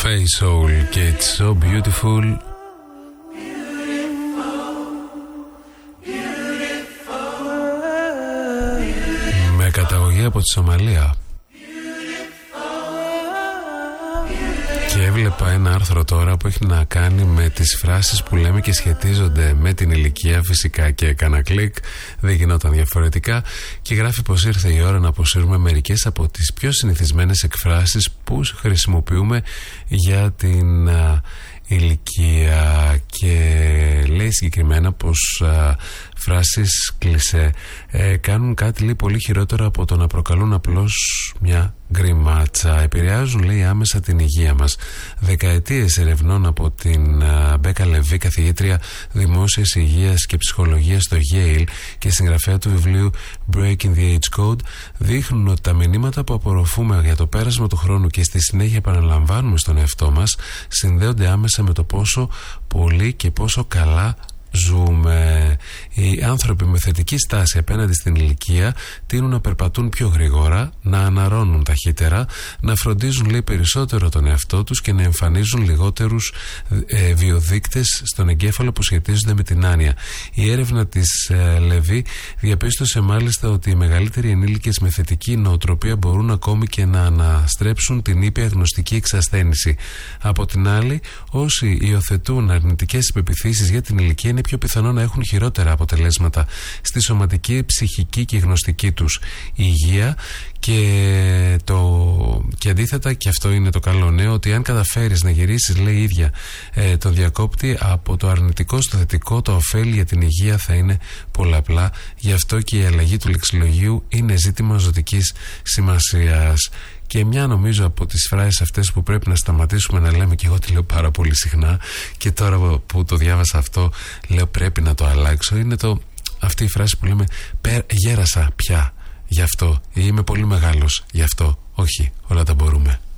Face Soul και It's So Beautiful. Με καταγωγή από τη Σομαλία. Και έβλεπα ένα άρθρο τώρα που έχει να κάνει με τις φράσεις που λέμε και σχετίζονται με την ηλικία. Φυσικά και έκανα κλικ, δεν γινόταν διαφορετικά. Και γράφει πως ήρθε η ώρα να αποσύρουμε μερικές από τις πιο συνηθισμένες εκφράσεις που χρησιμοποιούμε για την ηλικία. Και λέει συγκεκριμένα πως φράσεις κλισέ κάνουν κάτι, λέει, πολύ χειρότερο από το να προκαλούν απλώς μια γκριμάτσα. Επηρεάζουν, λέει, άμεσα την υγεία μας. Δεκαετίες ερευνών από την Μπέκα Λεβί, καθηγήτρια δημόσιας υγείας και ψυχολογίας στο Yale και συγγραφέα του βιβλίου Breaking the Age Code, δείχνουν ότι τα μηνύματα που απορροφούμε για το πέρασμα του χρόνου και στη συνέχεια επαναλαμβάνουμε στον εαυτό μας συνδέονται άμεσα με το πόσο πολύ και πόσο καλά ζούμε. Οι άνθρωποι με θετική στάση απέναντι στην ηλικία τείνουν να περπατούν πιο γρήγορα, να αναρρώνουν ταχύτερα, να φροντίζουν, λέει, περισσότερο τον εαυτό τους και να εμφανίζουν λιγότερους βιοδείκτες στον εγκέφαλο που σχετίζονται με την άνοια. Η έρευνα της Λεβί διαπίστωσε μάλιστα ότι οι μεγαλύτεροι ενήλικες με θετική νοοτροπία μπορούν ακόμη και να αναστρέψουν την ήπια γνωστική εξασθένηση. Από την άλλη, όσοι υιοθετούν αρνητικές πεποιθήσεις για την ηλικία είναι πιο πιθανό να έχουν χειρότερα αποτελέσματα στη σωματική, ψυχική και γνωστική τους υγεία. Και αντίθετα, και αυτό είναι το καλό νέο, ότι αν καταφέρεις να γυρίσεις, λέει η ίδια, τον διακόπτη από το αρνητικό στο θετικό, το ωφέλη για την υγεία θα είναι πολλαπλά. Γι' αυτό και η αλλαγή του λεξιλογίου είναι ζήτημα ζωτικής σημασίας. Και μια, νομίζω, από τις φράσεις αυτές που πρέπει να σταματήσουμε να λέμε, και εγώ τη λέω πάρα πολύ συχνά και τώρα που το διάβασα αυτό λέω πρέπει να το αλλάξω, είναι αυτή η φράση που λέμε γέρασα πια γι' αυτό, ή είμαι πολύ μεγάλος γι' αυτό. Όχι, όλα τα μπορούμε.